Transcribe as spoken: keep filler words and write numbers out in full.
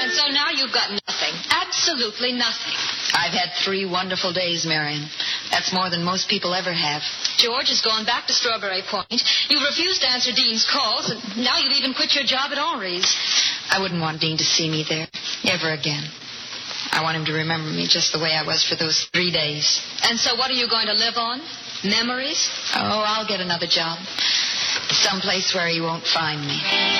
And so now you've got nothing. Absolutely nothing. I've had three wonderful days, Marion. That's more than most people ever have. George has gone back to Strawberry Point. You've refused to answer Dean's calls, and now you've even quit your job at Henri's. I wouldn't want Dean to see me there, ever again. I want him to remember me just the way I was for those three days. And so what are you going to live on? Memories? Oh, I'll get another job. Someplace where he won't find me.